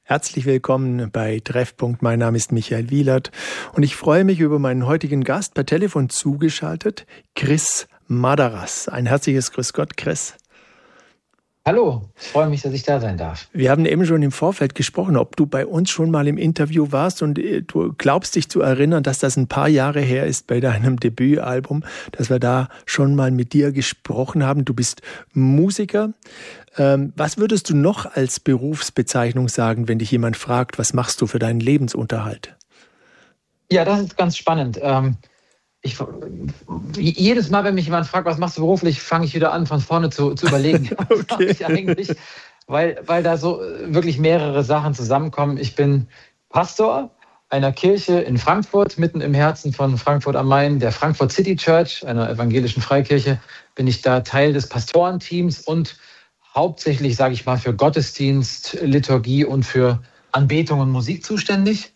Herzlich willkommen bei Treffpunkt. Mein Name ist Michael Wielert und ich freue mich über meinen heutigen Gast per Telefon zugeschaltet, Chris Madaras. Ein herzliches Grüß Gott, Chris. Hallo, ich freue mich, dass ich da sein darf. Wir haben eben schon im Vorfeld gesprochen, ob du bei uns schon mal im Interview warst und du glaubst dich zu erinnern, dass das ein paar Jahre her ist bei deinem Debütalbum, dass wir da schon mal mit dir gesprochen haben. Du bist Musiker. Was würdest du noch als Berufsbezeichnung sagen, wenn dich jemand fragt, was machst du für deinen Lebensunterhalt? Ja, das ist ganz spannend. Jedes Mal, wenn mich jemand fragt, was machst du beruflich, fange ich wieder an, von vorne zu überlegen. Was mache ich eigentlich? Weil da so wirklich mehrere Sachen zusammenkommen. Ich bin Pastor einer Kirche in Frankfurt, mitten im Herzen von Frankfurt am Main, der Frankfurt City Church, einer evangelischen Freikirche. Bin ich da Teil des Pastorenteams und hauptsächlich, sage ich mal, für Gottesdienst, Liturgie und für Anbetung und Musik zuständig.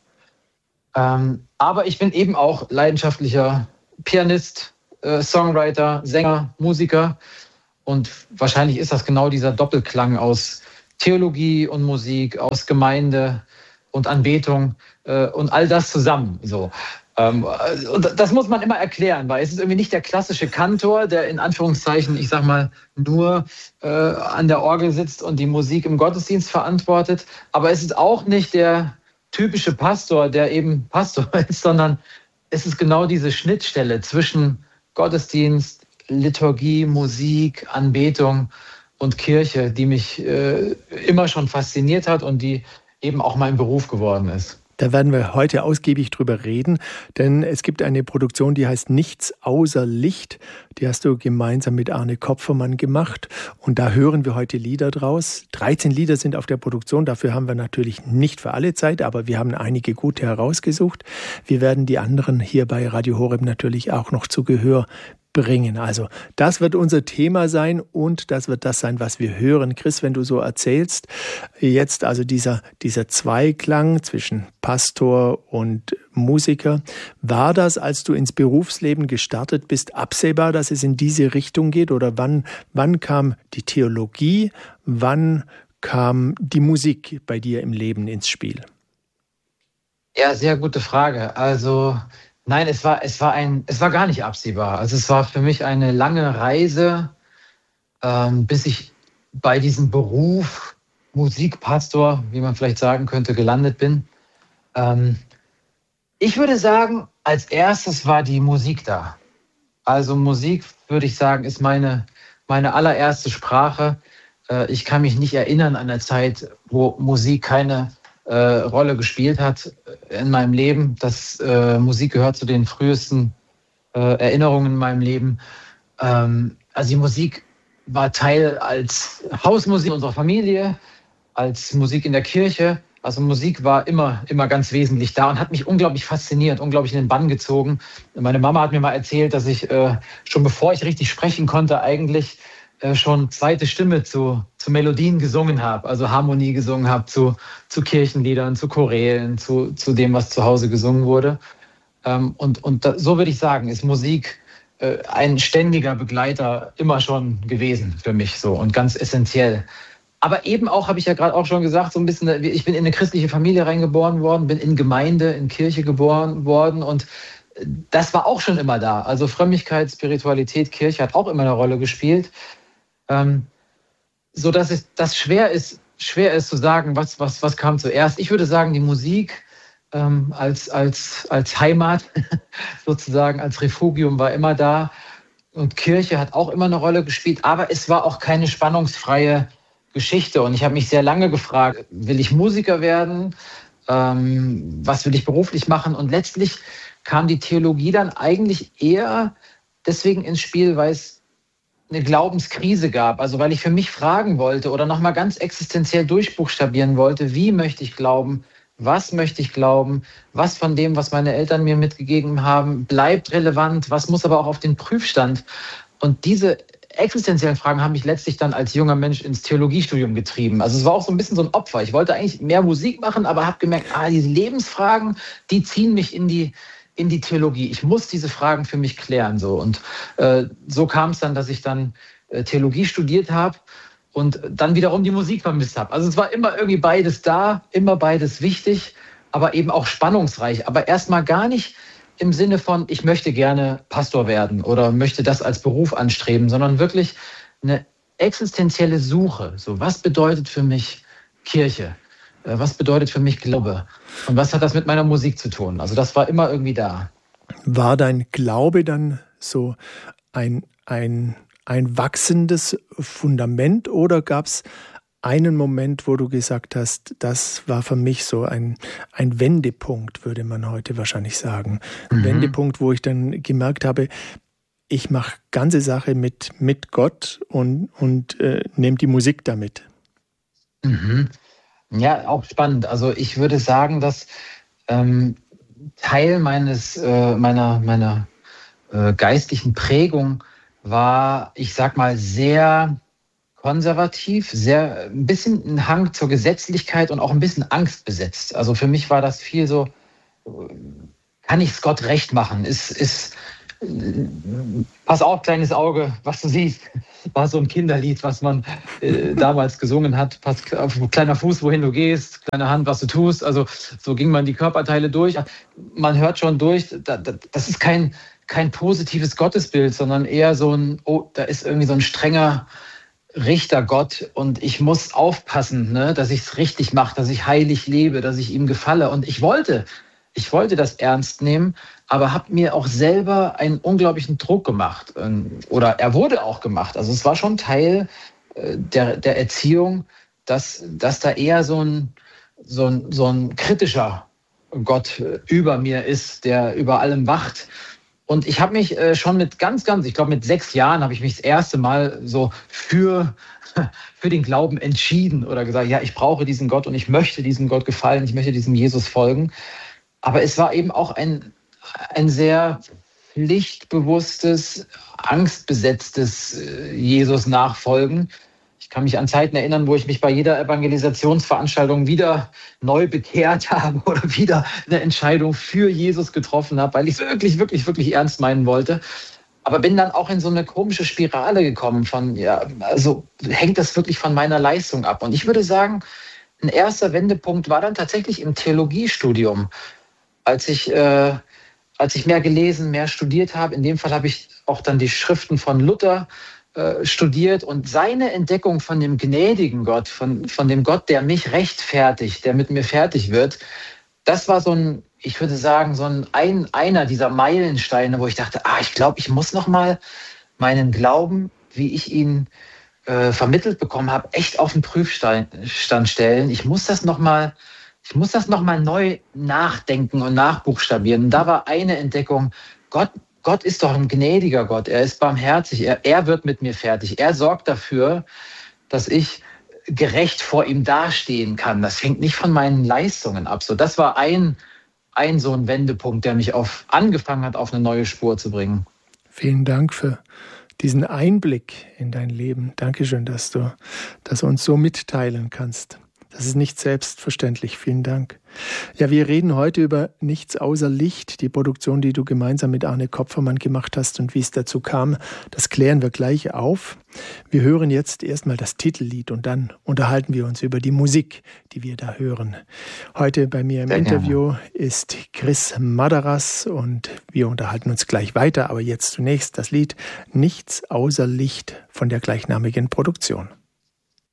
Aber ich bin eben auch leidenschaftlicher Pianist, Songwriter, Sänger, Musiker. Und wahrscheinlich ist das genau dieser Doppelklang aus Theologie und Musik, aus Gemeinde und Anbetung und all das zusammen. So. Und das muss man immer erklären, weil es ist irgendwie nicht der klassische Kantor, der in Anführungszeichen, ich sag mal, nur an der Orgel sitzt und die Musik im Gottesdienst verantwortet. Aber es ist auch nicht der typische Pastor, der eben Pastor ist, sondern es ist genau diese Schnittstelle zwischen Gottesdienst, Liturgie, Musik, Anbetung und Kirche, die mich immer schon fasziniert hat und die eben auch mein Beruf geworden ist. Da werden wir heute ausgiebig drüber reden, denn es gibt eine Produktion, die heißt Nichts außer Licht. Die hast du gemeinsam mit Arne Kopfermann gemacht und da hören wir heute Lieder draus. 13 Lieder sind auf der Produktion, dafür haben wir natürlich nicht für alle Zeit, aber wir haben einige gute herausgesucht. Wir werden die anderen hier bei Radio Horeb natürlich auch noch zu Gehör bringen. Also das wird unser Thema sein und das wird das sein, was wir hören. Chris, wenn du so erzählst, jetzt also dieser Zweiklang zwischen Pastor und Musiker, war das, als du ins Berufsleben gestartet bist, absehbar, dass es in diese Richtung geht oder wann kam die Theologie, wann kam die Musik bei dir im Leben ins Spiel? Ja, sehr gute Frage. Also nein, es war gar nicht absehbar. Also es war für mich eine lange Reise, bis ich bei diesem Beruf Musikpastor, wie man vielleicht sagen könnte, gelandet bin. Ich würde sagen, als erstes war die Musik da. Also Musik, würde ich sagen, ist meine allererste Sprache. Ich kann mich nicht erinnern an eine Zeit, wo Musik keine Rolle gespielt hat in meinem Leben. Musik gehört zu den frühesten Erinnerungen in meinem Leben. Also die Musik war Teil als Hausmusik unserer Familie, als Musik in der Kirche. Also Musik war immer ganz wesentlich da und hat mich unglaublich fasziniert, unglaublich in den Bann gezogen. Meine Mama hat mir mal erzählt, dass ich schon bevor ich richtig sprechen konnte, eigentlich schon zweite Stimme zu Melodien gesungen habe, also Harmonie gesungen habe zu Kirchenliedern, zu Chorälen, zu dem, was zu Hause gesungen wurde. So würde ich sagen, ist Musik ein ständiger Begleiter immer schon gewesen für mich so und ganz essentiell. Aber eben auch, habe ich ja gerade auch schon gesagt, so ein bisschen, ich bin in eine christliche Familie reingeboren worden, bin in Gemeinde, in Kirche geboren worden und das war auch schon immer da. Also Frömmigkeit, Spiritualität, Kirche hat auch immer eine Rolle gespielt. So dass das schwer ist zu sagen, was kam zuerst. Ich würde sagen, die Musik als Heimat sozusagen, als Refugium war immer da und Kirche hat auch immer eine Rolle gespielt, aber es war auch keine spannungsfreie Geschichte und ich habe mich sehr lange gefragt, will ich Musiker werden? Was will ich beruflich machen? Und letztlich kam die Theologie dann eigentlich eher deswegen ins Spiel, weil es eine Glaubenskrise gab, also weil ich für mich fragen wollte oder nochmal ganz existenziell durchbuchstabieren wollte, wie möchte ich glauben, was möchte ich glauben, was von dem, was meine Eltern mir mitgegeben haben, bleibt relevant, was muss aber auch auf den Prüfstand. Und diese existenziellen Fragen haben mich letztlich dann als junger Mensch ins Theologiestudium getrieben. Also es war auch so ein bisschen so ein Opfer. Ich wollte eigentlich mehr Musik machen, aber habe gemerkt, diese Lebensfragen, die ziehen mich in die Theologie. Ich muss diese Fragen für mich klären. So. Und so kam es dann, dass ich dann Theologie studiert habe und dann wiederum die Musik vermisst habe. Also es war immer irgendwie beides da, immer beides wichtig, aber eben auch spannungsreich. Aber erstmal gar nicht im Sinne von, ich möchte gerne Pastor werden oder möchte das als Beruf anstreben, sondern wirklich eine existenzielle Suche. So, was bedeutet für mich Kirche? Was bedeutet für mich Glaube? Und was hat das mit meiner Musik zu tun? Also das war immer irgendwie da. War dein Glaube dann so ein wachsendes Fundament oder gab es einen Moment, wo du gesagt hast, das war für mich so ein Wendepunkt, würde man heute wahrscheinlich sagen. Ein Wendepunkt, wo ich dann gemerkt habe, ich mache ganze Sache mit Gott und nehme die Musik damit. Ja, auch spannend. Also ich würde sagen, dass Teil meiner geistlichen Prägung war, ich sag mal, sehr konservativ, sehr ein bisschen ein Hang zur Gesetzlichkeit und auch ein bisschen Angst besetzt. Also für mich war das viel so, kann ich es Gott recht machen? Pass auf, kleines Auge, was du siehst. War so ein Kinderlied, was man damals gesungen hat. Pass auf, kleiner Fuß, wohin du gehst, kleine Hand, was du tust. Also so ging man die Körperteile durch. Man hört schon durch, das ist kein positives Gottesbild, sondern eher so ein, oh, da ist irgendwie so ein strenger Richtergott und ich muss aufpassen, ne, dass ich es richtig mache, dass ich heilig lebe, dass ich ihm gefalle. Und ich wollte das ernst nehmen, aber habe mir auch selber einen unglaublichen Druck gemacht. Oder er wurde auch gemacht. Also es war schon Teil der Erziehung, dass da eher so ein kritischer Gott über mir ist, der über allem wacht. Und ich habe mich schon mit ich glaube mit 6 Jahren habe ich mich das erste Mal so für den Glauben entschieden oder gesagt, ja, ich brauche diesen Gott und ich möchte diesem Gott gefallen, ich möchte diesem Jesus folgen. Aber es war eben auch ein sehr pflichtbewusstes, angstbesetztes Jesus-Nachfolgen. Ich kann mich an Zeiten erinnern, wo ich mich bei jeder Evangelisationsveranstaltung wieder neu bekehrt habe oder wieder eine Entscheidung für Jesus getroffen habe, weil ich es wirklich, wirklich, wirklich ernst meinen wollte. Aber bin dann auch in so eine komische Spirale gekommen von, ja, also hängt das wirklich von meiner Leistung ab? Und ich würde sagen, ein erster Wendepunkt war dann tatsächlich im Theologiestudium. Als ich mehr gelesen, mehr studiert habe, in dem Fall habe ich auch dann die Schriften von Luther studiert und seine Entdeckung von dem gnädigen Gott, von dem Gott, der mich rechtfertigt, der mit mir fertig wird, das war so ein, ich würde sagen, so einer dieser Meilensteine, wo ich dachte, ich glaube, ich muss noch mal meinen Glauben, wie ich ihn vermittelt bekommen habe, echt auf den Prüfstand stellen. Ich muss das noch mal neu nachdenken und nachbuchstabieren. Und da war eine Entdeckung, Gott ist doch ein gnädiger Gott. Er ist barmherzig. Er wird mit mir fertig. Er sorgt dafür, dass ich gerecht vor ihm dastehen kann. Das hängt nicht von meinen Leistungen ab. So, das war ein so ein Wendepunkt, der mich angefangen hat, auf eine neue Spur zu bringen. Vielen Dank für diesen Einblick in dein Leben. Dankeschön, dass du das uns so mitteilen kannst. Das ist nicht selbstverständlich. Vielen Dank. Ja, wir reden heute über Nichts außer Licht, die Produktion, die du gemeinsam mit Arne Kopfermann gemacht hast und wie es dazu kam, das klären wir gleich auf. Wir hören jetzt erstmal das Titellied und dann unterhalten wir uns über die Musik, die wir da hören. Heute bei mir im Interview ist Chris Madaras und wir unterhalten uns gleich weiter, aber jetzt zunächst das Lied Nichts außer Licht von der gleichnamigen Produktion.